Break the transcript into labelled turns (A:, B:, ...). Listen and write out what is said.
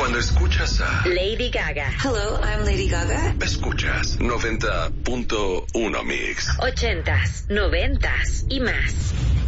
A: Cuando escuchas a
B: Lady Gaga.
C: Hello, I'm Lady Gaga.
A: Escuchas 90.1 Mix.
B: 80s, 90s y más.